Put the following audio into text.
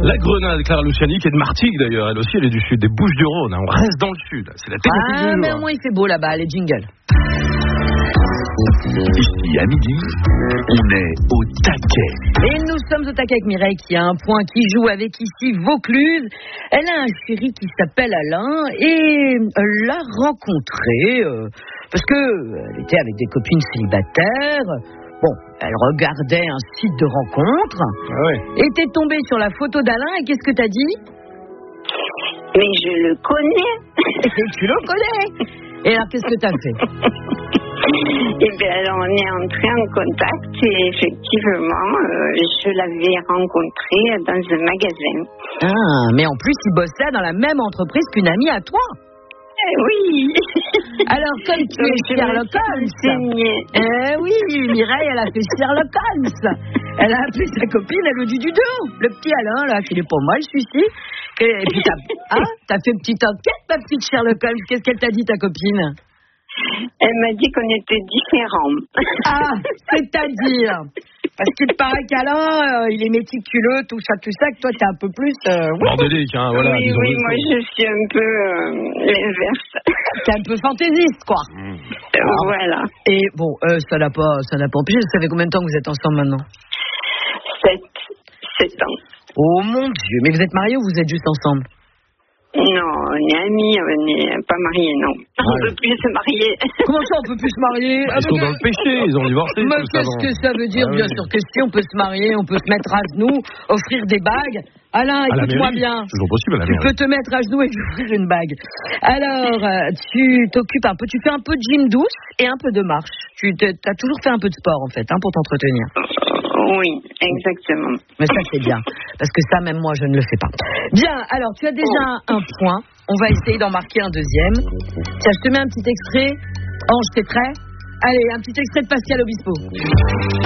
La Grenade, Clara Luciani, qui est de Martigues d'ailleurs. Elle aussi, elle est du sud, des Bouches-du-Rhône. On reste dans le sud. C'est la thématique du jour. Mais au moins il fait beau là-bas, les jingles. Ici à midi, on est au taquet. Et nous sommes au taquet avec Mireille qui a un point, qui joue avec ici Vaucluse. Elle a un chéri qui s'appelle Alain et l'a rencontré parce qu'elle était avec des copines célibataires. Bon, elle regardait un site de rencontre. Ah ouais. Et t'es tombée sur la photo d'Alain et qu'est-ce que t'as dit? Mais je le connais. Et tu le connais. Et alors qu'est-ce que t'as fait? Et bien alors on est entrés en contact et effectivement je l'avais rencontré dans un magasin. Ah, mais en plus il bossait dans la même entreprise qu'une amie à toi. Oui. Alors comme tu es Sherlock Holmes. Oui, Mireille elle a fait Sherlock Holmes. Elle a appelé sa copine, elle lui dit du dos. Le petit Alain là, qu'il est pas mal celui-ci. Et puis t'as fait une petite enquête ma petite Sherlock Holmes. Qu'est-ce qu'elle t'a dit ta copine? Elle m'a dit qu'on était différents. Ah, c'est-à-dire? Parce qu'il paraît qu'Alain, il est méticuleux, tout ça, que toi, t'es un peu plus... Bordélique, hein, voilà. Oui, moi, je suis un peu l'inverse. T'es un peu fantaisiste, quoi. Voilà. Et bon, ça n'a pas empêché. Ça fait combien de temps que vous êtes ensemble maintenant? 7 ans. Oh mon Dieu, mais vous êtes mariés ou vous êtes juste ensemble? Non, on est amis, on n'est pas mariés, non. On ne peut plus se marier. Comment ça, on peut plus se marier? Ils sont dans le péché, ils ont divorcé. Mais qu'est-ce que ça veut dire? Bien sûr que si, on peut se marier, on peut se mettre à genoux, offrir des bagues. Alain, écoute-moi bien. C'est toujours possible à la Tu peux te mettre à genoux et lui offrir une bague. Alors, tu t'occupes un peu, tu fais un peu de gym douce et un peu de marche. Tu as toujours fait un peu de sport, en fait, pour t'entretenir. Oui, exactement. Mais ça, c'est bien. Parce que ça, même moi, je ne le fais pas. Bien, alors, tu as déjà un point. On va essayer d'en marquer un deuxième. Tiens, je te mets un petit extrait. Ange, t'es prêt? Allez, un petit extrait de Pascal Obispo.